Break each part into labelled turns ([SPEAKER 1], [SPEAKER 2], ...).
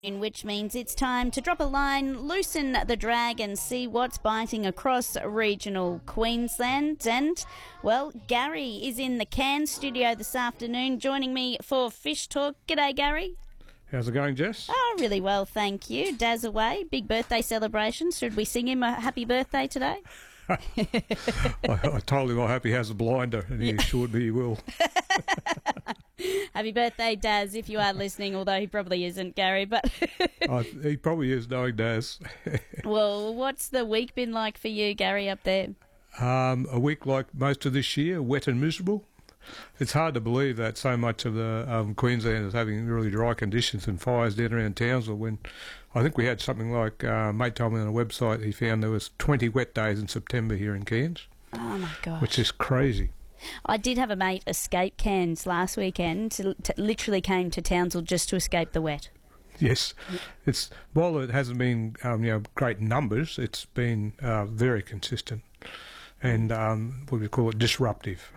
[SPEAKER 1] which means it's time to drop a line, loosen the drag and see what's biting across regional Queensland. And, well, Gary is in the Cairns studio this afternoon joining me for Fish Talk. G'day, Gary.
[SPEAKER 2] How's it going, Jess?
[SPEAKER 1] Oh, really well, thank you. Daz away, big birthday celebration. Should we sing him a happy birthday today?
[SPEAKER 2] I told him I hope he has a blinder, and he assured me he will.
[SPEAKER 1] Happy birthday, Daz, if you are listening, although he probably isn't, Gary. But
[SPEAKER 2] He probably is, knowing Daz.
[SPEAKER 1] Well, what's the week been like for you, Gary, up there?
[SPEAKER 2] A week like most of this year, wet and miserable. It's hard to believe that so much of the Queensland is having really dry conditions and fires down around Townsville, when I think we had something like, mate told me on a website, he found there was 20 wet days in September here in Cairns.
[SPEAKER 1] Oh, my gosh.
[SPEAKER 2] Which is crazy.
[SPEAKER 1] I did have a mate escape Cairns last weekend, literally came to Townsville just to escape the wet.
[SPEAKER 2] Yes. While it hasn't been great numbers, it's been very consistent. And what we call it, disruptive.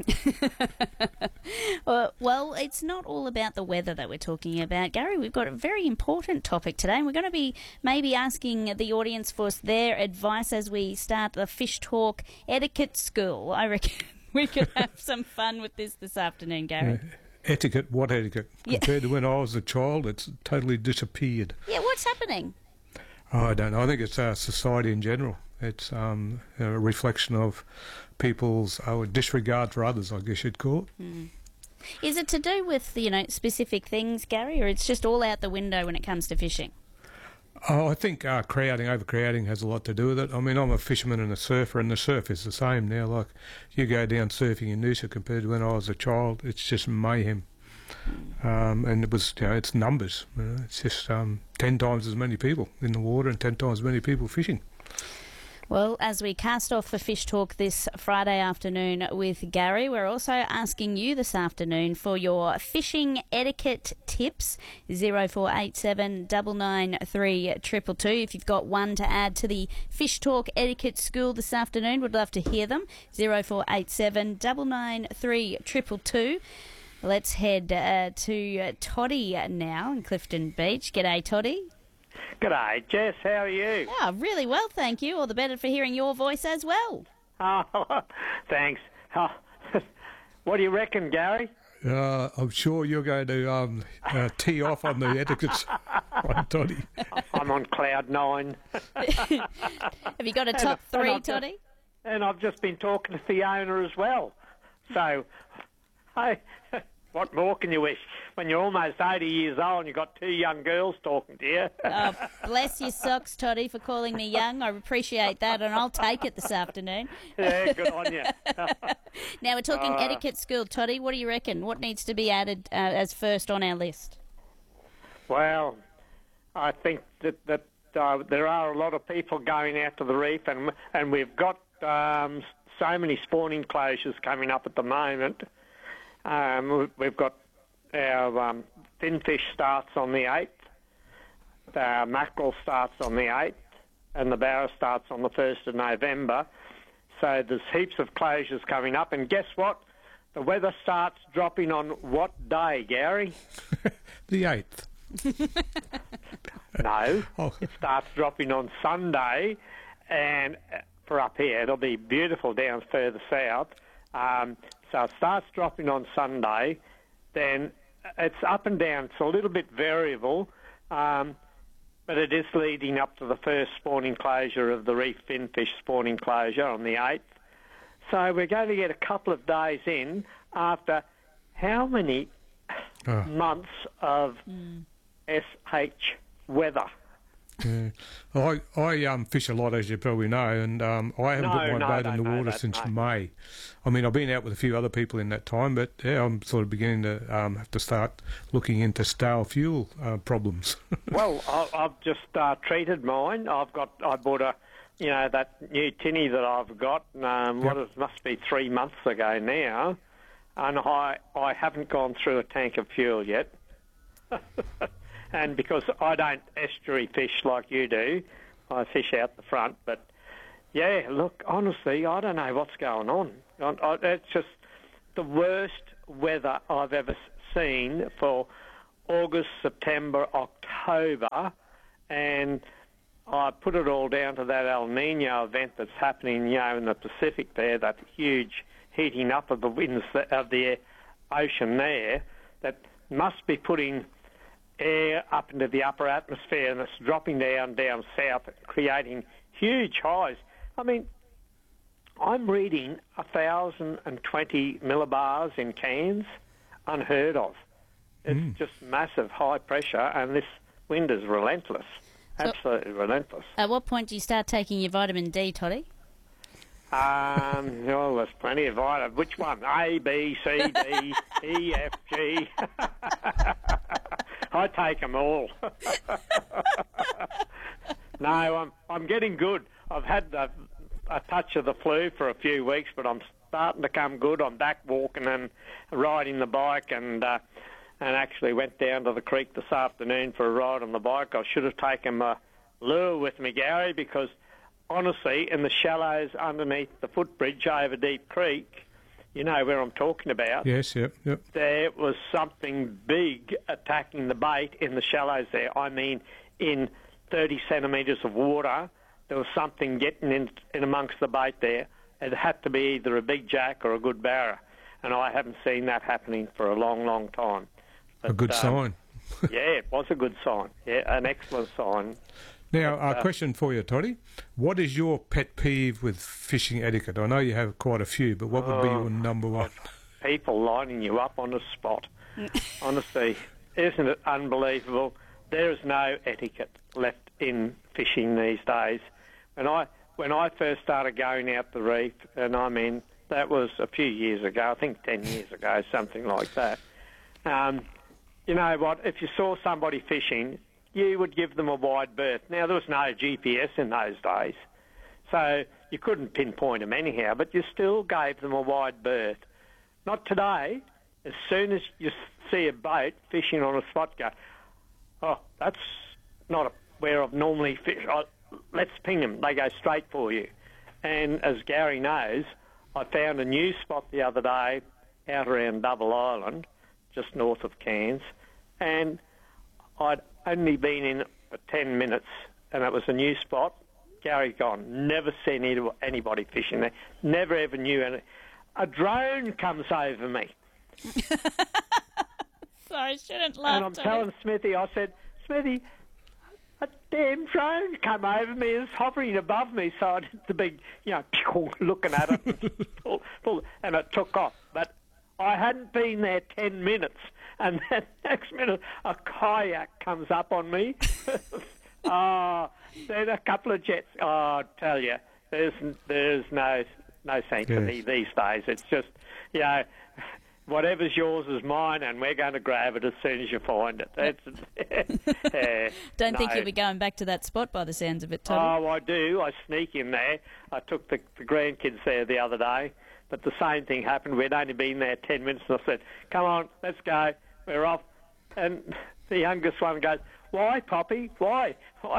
[SPEAKER 1] Well, it's not all about the weather that we're talking about, Gary. We've got a very important topic today, and we're going to be maybe asking the audience for their advice as we start the Fish Talk Etiquette School. I reckon we could have some fun with this afternoon, Gary.
[SPEAKER 2] Etiquette? What etiquette?
[SPEAKER 1] Yeah.
[SPEAKER 2] Compared to when I was a child, it's totally disappeared.
[SPEAKER 1] Yeah, what's happening?
[SPEAKER 2] I don't know. I think it's society in general. It's a reflection of people's disregard for others, I guess you'd call it.
[SPEAKER 1] Mm. Is it to do with, specific things, Gary, or it's just all out the window when it comes to fishing?
[SPEAKER 2] Oh, I think overcrowding has a lot to do with it. I mean, I'm a fisherman and a surfer, and the surf is the same now. Like, you go down surfing in Noosa compared to when I was a child, it's just mayhem. And it was, it's numbers. It's just 10 times as many people in the water and 10 times as many people fishing.
[SPEAKER 1] Well, as we cast off for Fish Talk this Friday afternoon with Gary, we're also asking you this afternoon for your fishing etiquette tips. 0487 993 222. If you've got one to add to the Fish Talk Etiquette School this afternoon, we'd love to hear them. 0487 993 222. Let's head to Toddy now in Clifton Beach. G'day, Toddy.
[SPEAKER 3] G'day, Jess. How are you?
[SPEAKER 1] Oh, really well, thank you. All the better for hearing your voice as well.
[SPEAKER 3] Oh, thanks. Oh, what do you reckon, Gary?
[SPEAKER 2] I'm sure you're going to tee off on the etiquette on Toddy.
[SPEAKER 3] I'm on cloud nine.
[SPEAKER 1] Have you got a top three, Toddy?
[SPEAKER 3] And I've just been talking to Fiona as well. So, hey, what more can you wish? When you're almost 80 years old and you've got two young girls talking to you.
[SPEAKER 1] Oh, bless your socks, Toddy, for calling me young. I appreciate that, and I'll take it this afternoon.
[SPEAKER 3] Yeah, good on you.
[SPEAKER 1] Now, we're talking etiquette school. Toddy, what do you reckon? What needs to be added as first on our list?
[SPEAKER 3] Well, I think that there are a lot of people going out to the reef, and we've got so many spawning closures coming up at the moment. We've got our finfish starts on the 8th, our mackerel starts on the 8th, and the barra starts on the 1st of November. So there's heaps of closures coming up, and guess what? The weather starts dropping on what day, Gary?
[SPEAKER 2] The 8th.
[SPEAKER 3] No,
[SPEAKER 2] Oh.
[SPEAKER 3] It starts dropping on Sunday, and for up here, it'll be beautiful down further south. So it starts dropping on Sunday, then it's up and down. It's a little bit variable, but it is leading up to the first spawning closure of the reef finfish spawning closure on the 8th. So we're going to get a couple of days in after how many months of SH weather?
[SPEAKER 2] Yeah. I fish a lot, as you probably know, and I haven't put my boat in the water since May. I mean, I've been out with a few other people in that time, but yeah, I'm sort of beginning to have to start looking into stale fuel problems.
[SPEAKER 3] Well, I've just treated mine. I bought that new tinny that I've got. It must be 3 months ago now, and I haven't gone through a tank of fuel yet. And because I don't estuary fish like you do, I fish out the front. But, yeah, look, honestly, I don't know what's going on. It's just the worst weather I've ever seen for August, September, October, and I put it all down to that El Nino event that's happening, in the Pacific there, that huge heating up of the winds of the ocean there, that must be putting air up into the upper atmosphere, and it's dropping down south, creating huge highs. I mean, I'm reading 1,020 millibars in Cairns, unheard of. It's just massive high pressure, and this wind is relentless, absolutely relentless.
[SPEAKER 1] At what point do you start taking your vitamin D, Toddy?
[SPEAKER 3] There's plenty of vitamin. Which one? A, B, C, D, E, F, G. I take them all. No, I'm getting good. I've had a touch of the flu for a few weeks, but I'm starting to come good. I'm back walking and riding the bike, and actually went down to the creek this afternoon for a ride on the bike. I should have taken my lure with me, Gary, because honestly, in the shallows underneath the footbridge over Deep Creek, you know where I'm talking about.
[SPEAKER 2] Yes, yep.
[SPEAKER 3] There was something big attacking the bait in the shallows there. I mean, in 30 centimetres of water, there was something getting in amongst the bait there. It had to be either a big jack or a good barra, and I haven't seen that happening for a long, long time. But,
[SPEAKER 2] a good sign.
[SPEAKER 3] Yeah, it was a good sign. Yeah, an excellent sign.
[SPEAKER 2] Now, a question for you, Toddy. What is your pet peeve with fishing etiquette? I know you have quite a few, but what would be your number one?
[SPEAKER 3] People lining you up on the spot. Honestly, isn't it unbelievable? There is no etiquette left in fishing these days. When I first started going out the reef, and I mean, that was a few years ago, I think 10 years ago, something like that. You know what? If you saw somebody fishing, you would give them a wide berth. Now, there was no GPS in those days, so you couldn't pinpoint them anyhow, but you still gave them a wide berth. Not today. As soon as you see a boat fishing on a spot, go, oh, that's not where I've normally fished. Let's ping them. They go straight for you. And as Gary knows, I found a new spot the other day out around Double Island, just north of Cairns, and I'd only been in for 10 minutes, and it was a new spot. Gary's gone. Never seen anybody fishing there. Never ever knew any. A drone comes over me.
[SPEAKER 1] Sorry, I shouldn't laugh.
[SPEAKER 3] And I'm telling Smithy, I said, Smithy, a damn drone come over me. It's hovering above me, so I did the big, looking at it, and, and it took off. But I hadn't been there 10 minutes, and then next minute a kayak comes up on me. Then a couple of jets. Oh, I tell you, there's no sanctity these days. It's just, whatever's yours is mine, and we're going to grab it as soon as you find it.
[SPEAKER 1] Don't think you'll be going back to that spot by the sounds of it, Tony.
[SPEAKER 3] Oh, I do. I sneak in there. I took the grandkids there the other day, but the same thing happened. We'd only been there 10 minutes, and I said, come on, let's go. We're off. And the youngest one goes, why, Poppy? Why? Oh,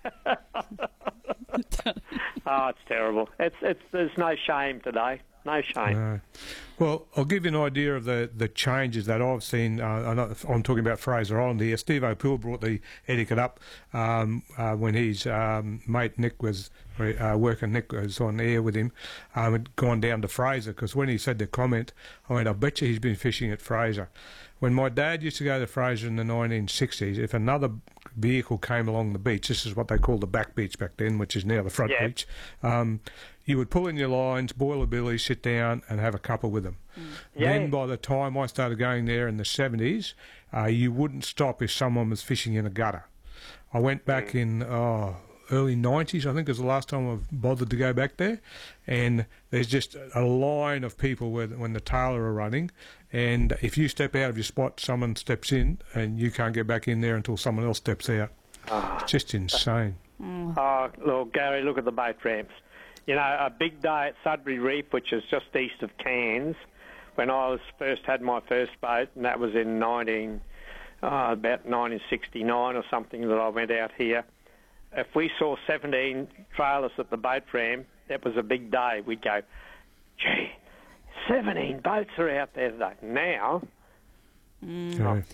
[SPEAKER 3] it's terrible. There's no shame today. No shame.
[SPEAKER 2] No. Well, I'll give you an idea of the changes that I've seen. I'm talking about Fraser Island here. Steve O'Poole brought the etiquette up when his mate Nick was working. Nick was on air with him. Had gone down to Fraser, because when he said the comment, I went, I bet you he's been fishing at Fraser. When my dad used to go to Fraser in the 1960s, if another vehicle came along the beach, this is what they called the back beach back then, which is now the front beach, you would pull in your lines, boil a billy, sit down and have a cuppa with them. Then by the time I started going there in the 70s, you wouldn't stop if someone was fishing in a gutter. I went back in early 90s, I think is the last time I've bothered to go back there, and there's just a line of people when the tailor are running, and if you step out of your spot, someone steps in and you can't get back in there until someone else steps out. It's just insane.
[SPEAKER 3] Oh, look, Gary, look at the boat ramps. You know, a big day at Sudbury Reef, which is just east of Cairns, when I had my first boat, and that was in about 1969 or something that I went out here. If we saw 17 trailers at the boat ramp, that was a big day. We'd go, gee, 17 boats are out there today. Now,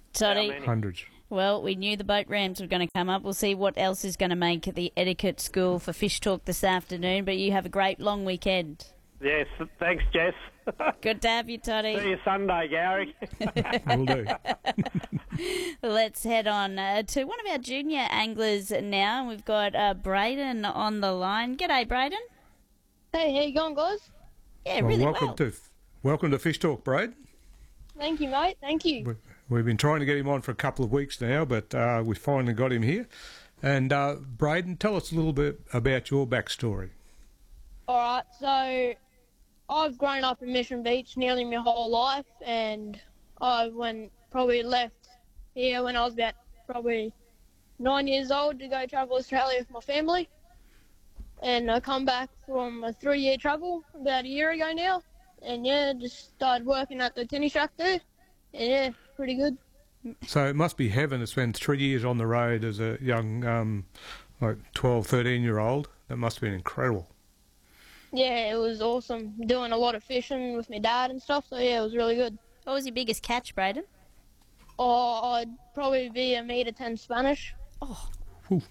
[SPEAKER 1] Toddy.
[SPEAKER 3] How many?
[SPEAKER 2] Hundreds.
[SPEAKER 1] Well, we knew the boat ramps were going to come up. We'll see what else is going to make the etiquette school for Fish Talk this afternoon. But you have a great long weekend.
[SPEAKER 3] Yes, thanks, Jess.
[SPEAKER 1] Good to have you,
[SPEAKER 3] See
[SPEAKER 1] Toddy.
[SPEAKER 3] you Sunday, Gary.
[SPEAKER 2] Will do.
[SPEAKER 1] Let's head on to one of our junior anglers now. We've got Braden on the line. G'day, Braden.
[SPEAKER 4] Hey, how you going, guys?
[SPEAKER 1] Yeah, really well.
[SPEAKER 2] Welcome to Fish Talk, Brad.
[SPEAKER 4] Thank you, mate. Thank you.
[SPEAKER 2] We've been trying to get him on for a couple of weeks now, but we finally got him here. And Braden, tell us a little bit about your backstory.
[SPEAKER 4] All right, so I've grown up in Mission Beach nearly my whole life, and I probably left here when I was about probably 9 years old to go travel Australia with my family. And I come back from a 3-year travel about a year ago now, and yeah, just started working at the tinny shack there, and yeah, pretty good.
[SPEAKER 2] So it must be heaven to spend 3 years on the road as a young, like 12, 13-year-old. That must have been incredible.
[SPEAKER 4] Yeah, it was awesome doing a lot of fishing with my dad and stuff, so yeah, it was really good.
[SPEAKER 1] What was your biggest catch, Braden?
[SPEAKER 4] Or I'd probably be a metre 10 Spanish.
[SPEAKER 2] Whew.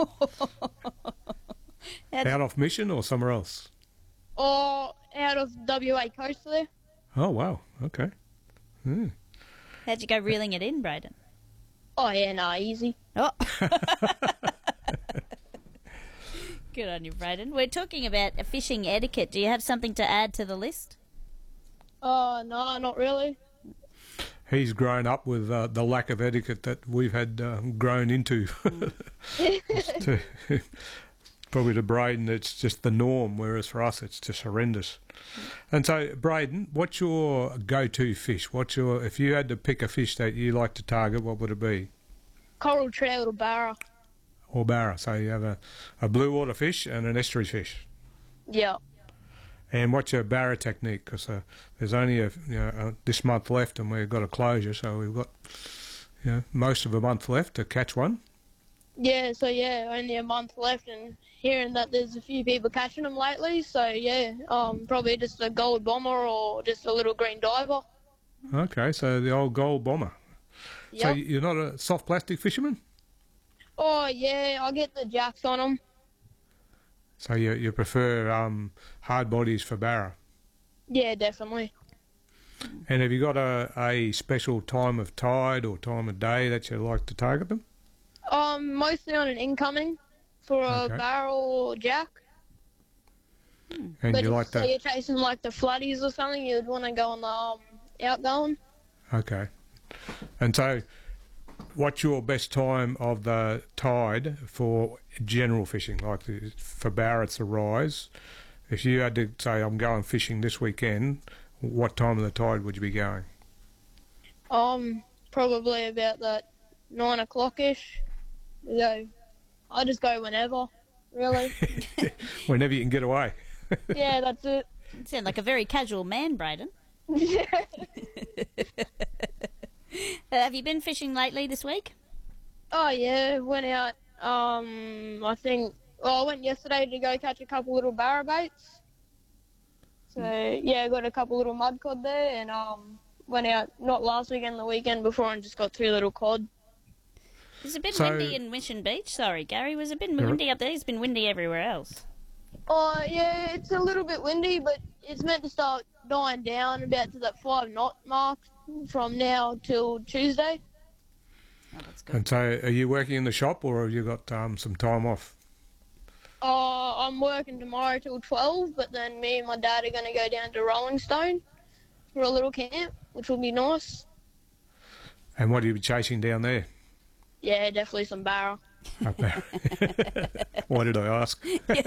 [SPEAKER 1] That's-
[SPEAKER 2] Out off mission or somewhere else?
[SPEAKER 4] Or out of WA coast there.
[SPEAKER 2] Oh, wow. Okay. Hmm.
[SPEAKER 1] How'd you go reeling it in, Braden?
[SPEAKER 4] Oh yeah, nah, easy.
[SPEAKER 1] Oh. Good on you, Braden. We're talking about fishing etiquette. Do you have something to add to the list?
[SPEAKER 4] Oh, no, not really.
[SPEAKER 2] He's grown up with the lack of etiquette that we've had grown into. To- Probably to Braden, it's just the norm, whereas for us, it's just horrendous. And so, Braden, what's your go-to fish? If you had to pick a fish that you like to target, what would it be?
[SPEAKER 4] Coral trout or barra.
[SPEAKER 2] Or barra. So you have a blue water fish and an estuary fish.
[SPEAKER 4] Yeah.
[SPEAKER 2] And what's your barra technique? Because there's only this month left, and we've got a closure, so we've got most of a month left to catch one.
[SPEAKER 4] Yeah, so yeah, only a month left, and hearing that there's a few people catching them lately, so yeah, probably just a gold bomber or just a little green diver.
[SPEAKER 2] Okay, so the old gold bomber.
[SPEAKER 4] Yep.
[SPEAKER 2] So you're not a soft plastic fisherman?
[SPEAKER 4] Oh yeah, I get the jacks on them.
[SPEAKER 2] So you prefer hard bodies for barra?
[SPEAKER 4] Yeah, definitely.
[SPEAKER 2] And have you got a special time of tide or time of day that you like to target them?
[SPEAKER 4] Mostly on an incoming for a
[SPEAKER 2] Okay.
[SPEAKER 4] barrel or jack.
[SPEAKER 2] And
[SPEAKER 4] But
[SPEAKER 2] you like
[SPEAKER 4] if
[SPEAKER 2] that?
[SPEAKER 4] you're chasing like the flatties or something, you'd want to go on the outgoing.
[SPEAKER 2] Okay. And so what's your best time of the tide for general fishing? Like for barra, it's the rise. If you had to say, I'm going fishing this weekend, what time of the tide would you be going?
[SPEAKER 4] Probably about that 9 o'clock-ish. I just go whenever, really.
[SPEAKER 2] Whenever you can get away.
[SPEAKER 4] Yeah, that's it.
[SPEAKER 1] You sound like a very casual man, Braden. Have you been fishing lately this week?
[SPEAKER 4] Oh yeah, went out. I think. Well, I went yesterday to go catch a couple little barra baits. So yeah, got a couple little mud cod there, and went out not last weekend, the weekend before, and just got 2 little cod.
[SPEAKER 1] It's a bit
[SPEAKER 2] So-
[SPEAKER 1] windy in Mission Beach. Sorry, Gary. Was it a bit windy up there? It's been windy everywhere else.
[SPEAKER 4] Oh yeah, it's a little bit windy, but it's meant to start dying down about to that 5-knot mark from now till Tuesday.
[SPEAKER 1] Oh, that's good.
[SPEAKER 2] And so are you working in the shop or have you got some time off?
[SPEAKER 4] I'm working tomorrow till 12, but then me and my dad are going to go down to Rolling Stone for a little camp, which will be nice.
[SPEAKER 2] And what are you chasing down there?
[SPEAKER 4] Yeah, definitely some barra.
[SPEAKER 2] Up there. Why did I ask?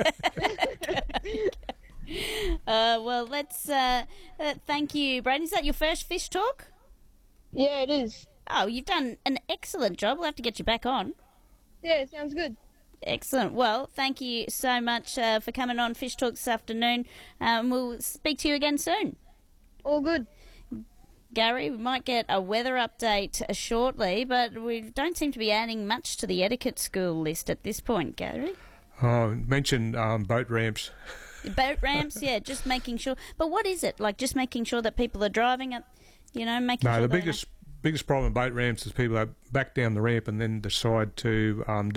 [SPEAKER 1] Well, let's thank you, Braden. Is that your first fish talk?
[SPEAKER 4] Yeah, it is.
[SPEAKER 1] Oh, you've done an excellent job. We'll have to get you back on.
[SPEAKER 4] Yeah, sounds good.
[SPEAKER 1] Excellent. Well, thank you so much for coming on Fish Talk this afternoon. We'll speak to you again soon.
[SPEAKER 4] All good.
[SPEAKER 1] Gary, we might get a weather update shortly, but we don't seem to be adding much to the etiquette school list at this point, Gary.
[SPEAKER 2] Oh, mentioned boat ramps.
[SPEAKER 1] Boat ramps, yeah, just making sure. But what is it? Like just making sure that people are driving it, making
[SPEAKER 2] No,
[SPEAKER 1] sure
[SPEAKER 2] the
[SPEAKER 1] they
[SPEAKER 2] biggest biggest problem with boat ramps is people that back down the ramp and then decide to